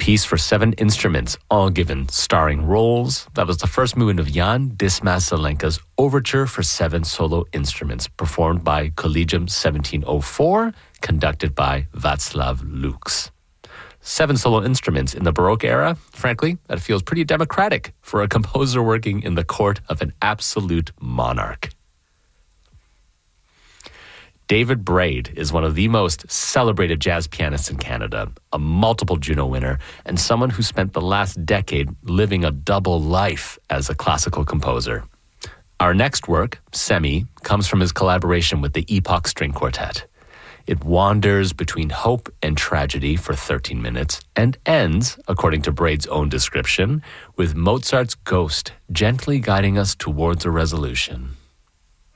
piece for 7 instruments, all given starring roles. That was the first movement of Jan Dismas Zelenka's Overture for 7 solo instruments, performed by Collegium 1704, conducted by Václav Lux. 7 solo instruments in the Baroque era, frankly, that feels pretty democratic for a composer working in the court of an absolute monarch. David Braid is one of the most celebrated jazz pianists in Canada, a multiple Juno winner, and someone who spent the last decade living a double life as a classical composer. Our next work, Semi, comes from his collaboration with the Epoch String Quartet. It wanders between hope and tragedy for 13 minutes and ends, according to Braid's own description, with Mozart's ghost gently guiding us towards a resolution.